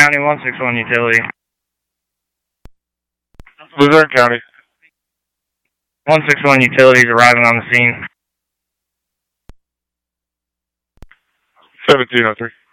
County, 161 utility. Luzerne County. 161 utilities arriving on the scene. 1703.